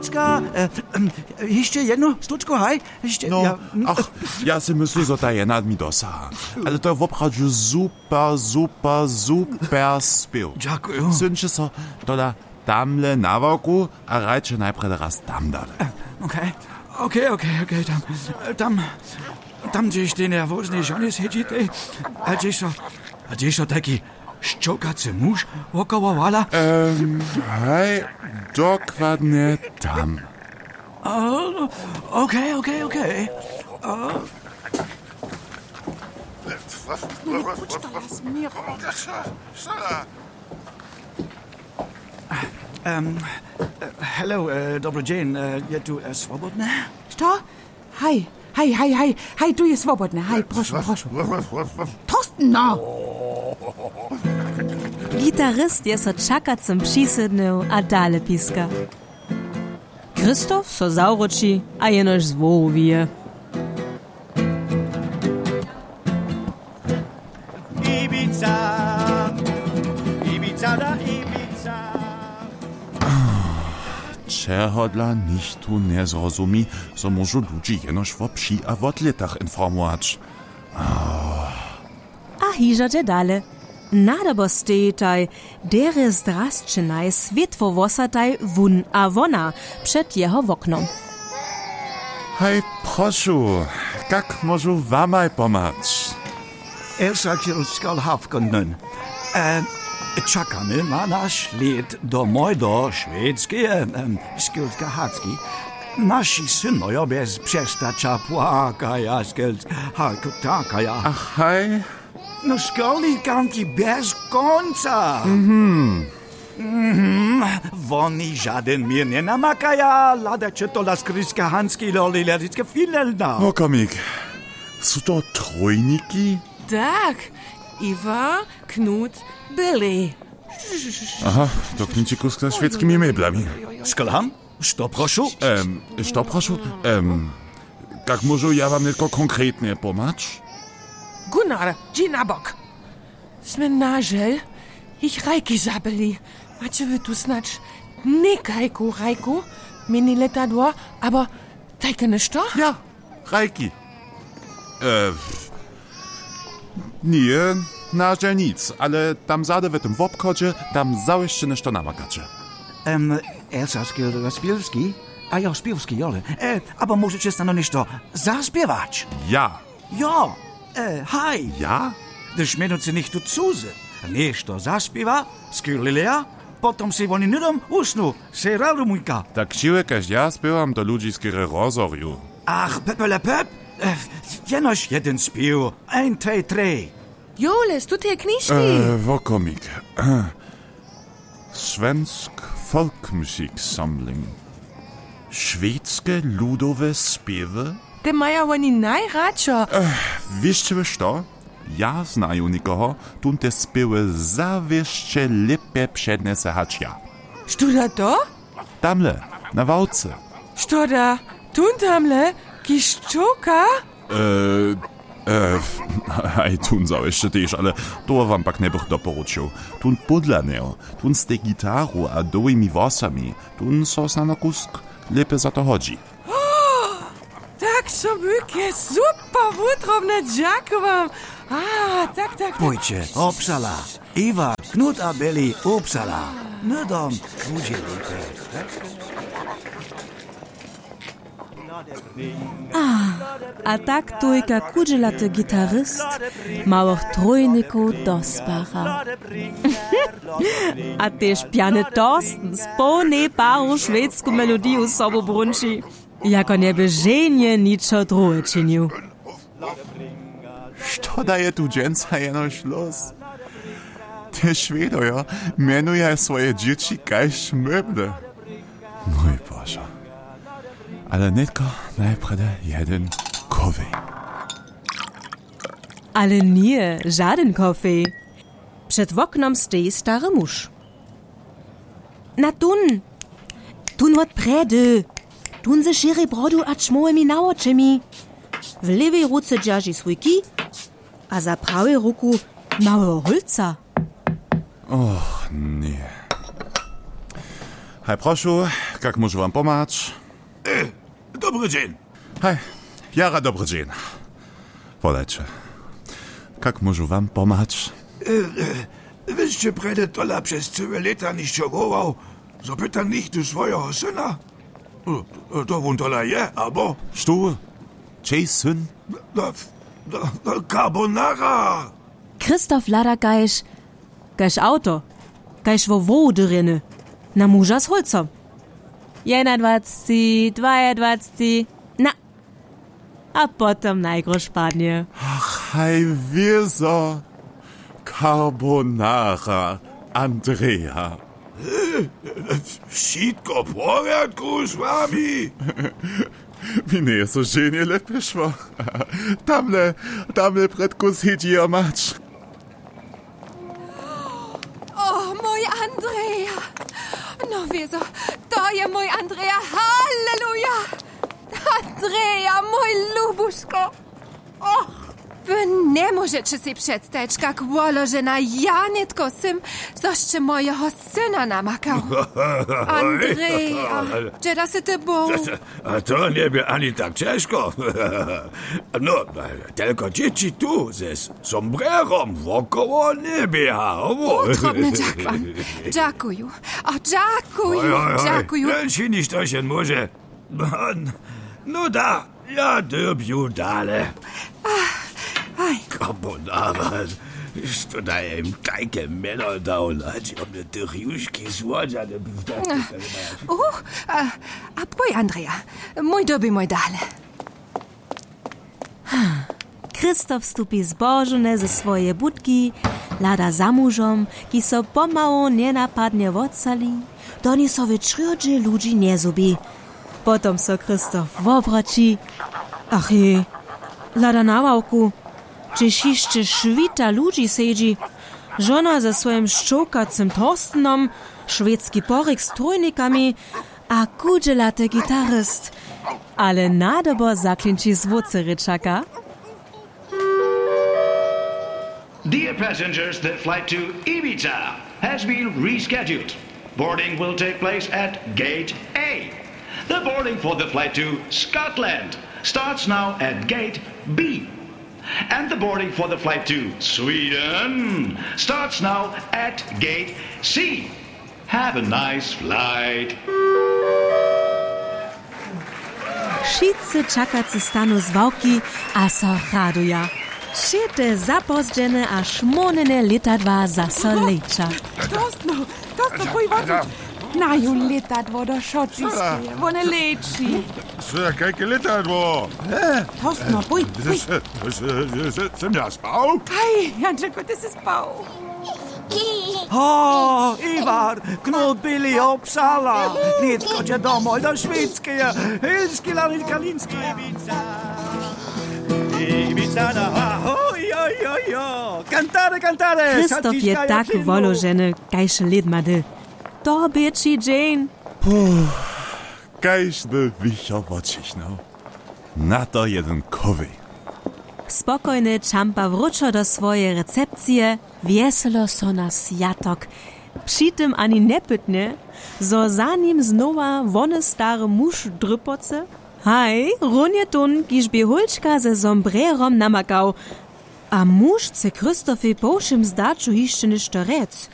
sztuczka. Jeszcze jedno sztuczko, hej? Jeszcze, No, ja, ja si myślę, że to je nad mi dosa. Ale to woprawdźu super spiew. Dziękuję. Sądźcie so, toda tamle na woku, a rajcie najpierw raz tam dalej. Okej, tam gdzieś ty nerwozny żony siedzite, a gdzieś to taki szczokacy mąż wokoło wala. Hej, dokładnie tam. Okej. Hello, dobry dzień, ja tu swobodna? Što? Hej, tu je swobodne. Hej, proszę. Torsten, no! Gitarist je so čakacem přisednil a dale piska. Kristof so zauroči, a jenož zvohu vije. Ibiza. Czego dla nich tu nie zrozumi, so może ludzi jenoż w psi a w odletach informować. A hižoče dale. Nadabo stejitaj, dere zdrasčenaj světvo vosataj vun a vona przed jeho oknom. Hej, proszę, jak może wamaj pomóc? Elsa Kjellskal Hafkonnen. Czekamy na nasz let domoj do szwedzkie Skildskahacki. Nasi synowie bez przestacza płakają, takają. Ach, hej. No szkolikanki bez końca. Woni żaden mir nie namakaja, lada czy to las Skildskahanski loli lerickie filelna. No komik, są to trojniki? Tak, Iwa, Knut, Billy. Aha, to kninciku z szwedzkimi meblami. Sklam? Što proszę? Što proszę? Jak może ja wam tylko konkretnie pomóc? Gunnar, gdje na bok. Sme nažel, ich rajki zabili. Macie wy tu snacz nekajku rajku, mini letadło, aber tajke nešto? Ja, rajki. Nie, naże nic, ale tam zade w tym wopkodzie, tam załyszczy nešto namakacie. Elsa Skildskaspielski, a ja Spielski, jole. Aber możecie stano nešto zaśpiewać? Ja. Ja, hej. Ja? Gdyż minuty nicht tu cuzy. Nešto zaśpiewa, skililea, potom se oni nudom usnu, se radumujka. Tak siłę, każ ja śpiewam do ludzi z kiedy rozoriu. Ach, pepele pep, jenoś jeden śpiew. 1, 2, 3. Joles, tu te kniżki. Wokomik. Svensk Folkmusiksamling. Szwedzkie ludowe śpiewy? Te mają oni najradšo. Wiecie wy co? Ja znaju nikogo, tun te śpiewy zawieszcze lepiej przednese hać ja. Što da to? Tamle, na wałce. Što da? Tun tamle? Kiszczoka? Aj, tun zawieszcze też, ale to wam pak nie bych doporučił. Tun podlaneo, tun z tej gitaru a dołymi włosami, tun so na kusk lepiej za to chodzi. Tak so mykie, super wutrobne, dziękuję. Tak. Pójdźcie, Uppsala. Ivar, Knut a Billy, Uppsala. Nudom, ludzie lepiej. A tak tujka kudżelaty gitarist małych trojników dospara. A też piany Torsten z pełnej paru szwedzką melodią sobą brunči, jako nieby żenie niczo druhe czynił. Co daje tu dżęca jenoś los? Te Szwedoja mianuje swoje dzieci kaž möble. Mój Boże. Ale netko najpierw jeden kowy. Ale nie, żaden kofi. Przed oknem stoi stary muż. Na tun od predy. Tun ze szyry brodu a czmołymi naoczymi. W lewej ruce dzierży swój kij, a za prawej ruku małego holca. Och, nie. Hej, proszę, jak możu wam pomóc? Dobry dzień. Hej, jara dobry dzień. Polecie. Jak możu wam pomóc? Wyście prede tola przez całe lata nie ściągował, zapyta nicht do swojego syna? To on tola je, albo? Stu? Czyj syn? Carbonara. Christoph lada gajś auto, gajś wo drinne, na muža z holcom. 21, 22, na, a potom najgrož padnie. Ach, hej, wieso. Carbonara, Andrea. Wszystko w porządku z wami? Mi nie jest so żenie lepiej szło. Tamle predku siedzi ja mać. O, mój Andrea. No wieso, to je mój Andrea, halleluja. Andrea, mój lubuszko. Och. Wy nie możecie si przedstawić, jak wolożena ja nitko sym, zoście mojego syna namakał. Andrea, gdzie da si ty był? A to nie by ani tak ciężko. No, tylko dzieci tu ze sombrerom wokoło nie biegało. Utrobny dziakwan. Dziękuję. O, dziękuję. Się niż to się może. No da, ja dobił dalej. Aj. Carbonara, što daje im tajke meno daulać, one tyriuszki słodziane. A poj, Andrea, mój doby, mój dale. Christoph stupi zbożone ze swoje budki, lada za mužom, ki so pomału nienapadnie wodsali, doni so wytrzyodzi ludzi nie zubi. Potom so Christoph wobroci. Ach je, lada na ławku. Czyż jeszcze świta ludzi siedzi. Żona ze swoim szczokacym Torstenom, szwedzki poryk z trójnikami, a kudżelaty gitaryst. Ale nadobo zaklęci zwocy ryczaka. Dear passengers, the flight to Ibiza has been rescheduled. Boarding will take place at Gate A. The boarding for the flight to Scotland starts now at Gate B. And the boarding for the flight to Sweden starts now at Gate C. Have a nice flight. Wszyscy czakacy stanu z wałki, a so raduja. Wszyscy zapozdżene a szmonene letadła za so lejcza. Dostno, pój wody. Na ju letadło do szochiskie, one leči. Kajke letadło? Dostno, pój. Jsem ja spał? Aj, Jančeko, ty si spał. O, Ivar, Knut Billy obsala. Nitko cię domoj do Szwedzkie, Hilski Kalinski. Ibiza na ahoj, Cantare. Christoph je tak wolożeny, kajsze lidmady. To bieczy dzień. Kajś by wichał odciśnął. Na to jeden kowy. Spokojny czampa wrócił do swojej recepcje, wieselo so na sjatok. Przy tym ani nie pytnie, zo za nim znowa wony stary muž drypoce. Haj, runie tun, kiż by hulčka ze sombrerom namakał. A muž chce Christophe po všem zdaču jeszcze ništo rec.